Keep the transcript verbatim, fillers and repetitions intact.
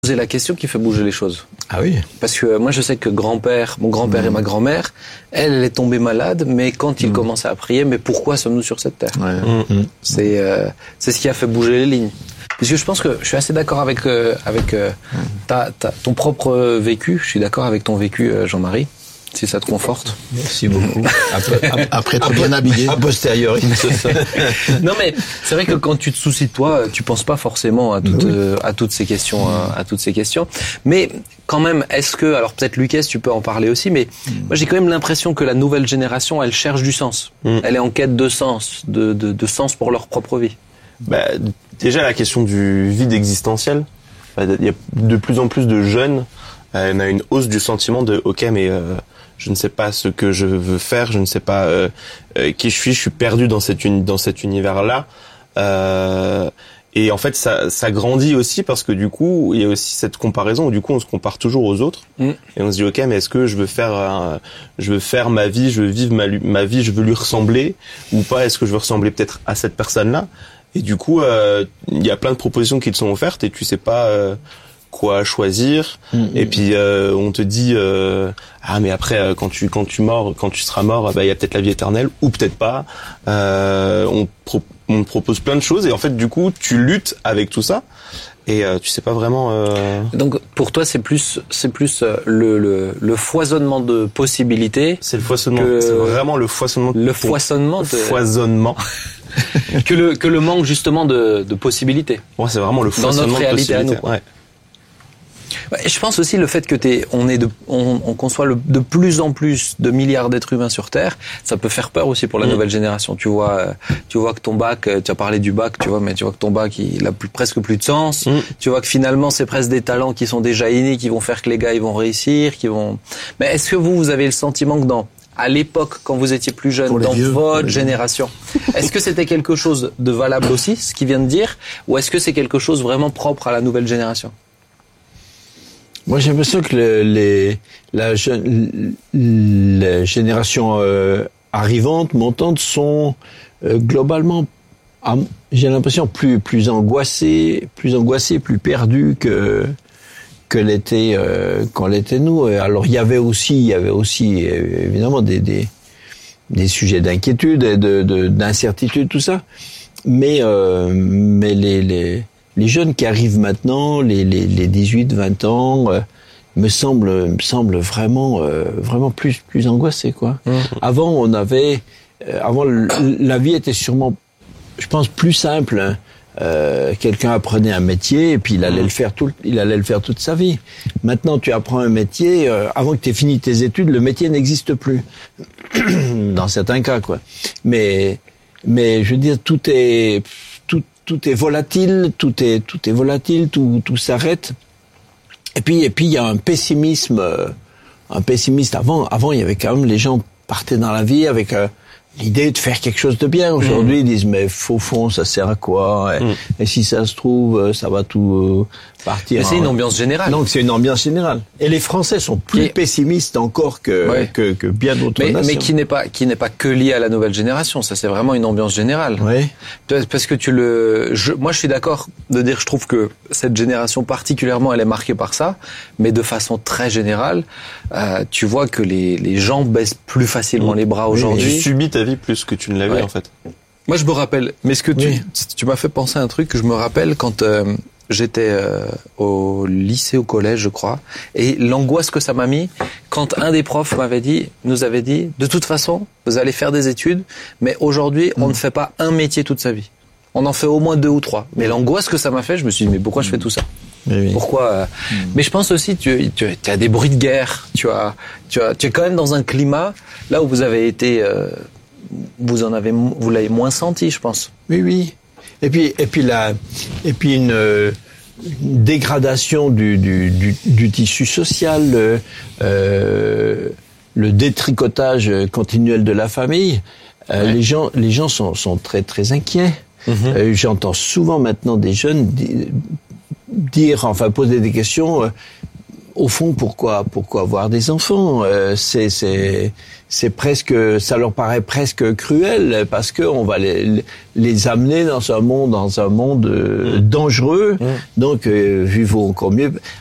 C'est la question qui fait bouger les choses. Ah oui. Parce que moi je sais que grand-père, mon grand-père mmh. et ma grand-mère, elle, elle est tombée malade, mais quand ils mmh. commençaient à prier, mais pourquoi sommes-nous sur cette terre? Ouais. Mmh. C'est euh, c'est ce qui a fait bouger les lignes. Parce que je pense que je suis assez d'accord avec euh, avec euh, mmh. ta, ta, ton propre vécu. Je suis d'accord avec ton vécu, euh, Jean-Marie. Si ça te conforte. Merci beaucoup. Après, après être bien habillé. A posteriori. Non mais c'est vrai que quand tu te soucies de toi, tu penses pas forcément à toutes, oui. euh, à toutes ces questions, à, à toutes ces questions. Mais quand même, est-ce que, alors peut-être Lucas, tu peux en parler aussi, mais mm. moi j'ai quand même l'impression que la nouvelle génération, elle cherche du sens. Mm. Elle est en quête de sens, de, de, de sens pour leur propre vie. Bah, déjà la question du vide existentiel. Il y a de plus en plus de jeunes. Euh, on a une hausse du sentiment de ok mais euh, je ne sais pas ce que je veux faire, je ne sais pas euh, euh, qui je suis, je suis perdu dans cet uni- dans cet univers là. Euh, et en fait ça ça grandit aussi parce que du coup il y a aussi cette comparaison où du coup on se compare toujours aux autres mmh. et on se dit ok mais est-ce que je veux faire un, je veux faire ma vie, je veux vivre ma ma vie, je veux lui ressembler ou pas, est-ce que je veux ressembler peut-être à cette personne là, et du coup euh, il y a plein de propositions qui te sont offertes et tu sais pas euh, quoi choisir. Mmh. Et puis euh, on te dit euh, ah mais après euh, quand tu quand tu mors quand tu seras mort, bah il y a peut-être la vie éternelle ou peut-être pas. Euh, on pro- on te propose plein de choses et en fait du coup tu luttes avec tout ça et euh, tu sais pas vraiment. Euh... Donc pour toi c'est plus c'est plus le le le foisonnement de possibilités. C'est le foisonnement. Que... C'est vraiment le foisonnement. Le foisonnement. De... Foisonnement. que le que le manque justement de de possibilités. Ouais, c'est vraiment le foisonnement. Dans notre réalité de à nous. Ouais. Ouais, je pense aussi le fait que t'es, on est de, on, on conçoit le, de plus en plus de milliards d'êtres humains sur Terre, ça peut faire peur aussi pour la mmh. nouvelle génération. Tu vois, tu vois que ton bac, tu as parlé du bac, tu vois, mais tu vois que ton bac il a plus, presque plus de sens. Mmh. Tu vois que finalement c'est presque des talents qui sont déjà innés, qui vont faire que les gars ils vont réussir, qui vont. Mais est-ce que vous vous avez le sentiment que dans à l'époque, quand vous étiez plus jeune, dans vieux, votre génération, est-ce que c'était quelque chose de valable aussi, ce qu'il vient de dire, ou est-ce que c'est quelque chose vraiment propre à la nouvelle génération? Moi, j'ai l'impression que le, les, la, jeune, les générations euh, arrivantes, montantes, sont euh, globalement, j'ai l'impression, plus plus angoissées, plus angoissées, plus perdues que que l'était euh, quand l'était nous. Alors, il y avait aussi, il y avait aussi évidemment des des, des sujets d'inquiétude et de, de d'incertitude, tout ça. Mais euh, mais les les Les jeunes qui arrivent maintenant, les les les dix-huit vingt ans, euh, me semblent me semblent vraiment euh, vraiment plus plus angoissés quoi. Mmh. Avant on avait euh, avant la vie était sûrement, je pense, plus simple. Hein. Euh, quelqu'un apprenait un métier et puis il allait mmh. le faire tout il allait le faire toute sa vie. Maintenant tu apprends un métier, euh, avant que tu aies fini tes études, le métier n'existe plus. Dans certains cas quoi. Mais mais je veux dire tout est tout est volatile, tout est tout est volatile, tout tout s'arrête. Et puis et puis il y a un pessimisme, euh, un pessimiste. Avant avant il y avait quand même, les gens partaient dans la vie avec euh, l'idée de faire quelque chose de bien. Aujourd'hui mmh. ils disent mais au fond ça sert à quoi, et, mmh. et si ça se trouve ça va tout euh, partir. Mais c'est en... une ambiance générale. Donc c'est une ambiance générale. Et les Français sont plus et... pessimistes encore que, ouais. que que bien d'autres mais, nations. Mais qui n'est pas qui n'est pas que lié à la nouvelle génération. Ça c'est vraiment une ambiance générale. Oui. Parce que tu le, je, moi je suis d'accord de dire, je trouve que cette génération particulièrement elle est marquée par ça, mais de façon très générale, euh, tu vois que les les gens baissent plus facilement mmh. les bras aujourd'hui. Oui, tu subis ta vie plus que tu ne l'avais ouais. en fait. Moi je me rappelle, mais ce que tu oui. tu m'as fait penser à un truc que je me rappelle quand euh, j'étais euh, au lycée, au collège, je crois, et l'angoisse que ça m'a mis quand un des profs m'avait dit, nous avait dit, de toute façon, vous allez faire des études, mais aujourd'hui, on mmh. ne fait pas un métier toute sa vie. On en fait au moins deux ou trois. Mais l'angoisse que ça m'a fait, je me suis dit, mais pourquoi mmh. je fais tout ça ? Oui. Pourquoi euh... mmh. Mais je pense aussi, tu, tu, tu as des bruits de guerre, tu as, tu as, tu es quand même dans un climat là où vous avez été, euh, vous en avez, vous l'avez moins senti, je pense. Oui, oui. Et puis, et puis la, et puis une, une dégradation du, du, du, du tissu social, le, euh, le détricotage continuel de la famille. Euh, ouais. Les gens, les gens sont, sont très, très inquiets. Mm-hmm. Euh, j'entends souvent maintenant des jeunes dire, enfin poser des questions. Euh, au fond, pourquoi, pourquoi avoir des enfants? euh, C'est, c'est, c'est presque, ça leur paraît presque cruel parce que on va les, les amener dans un monde, dans un monde euh, dangereux. Mmh. Donc, euh, il vaut encore mieux.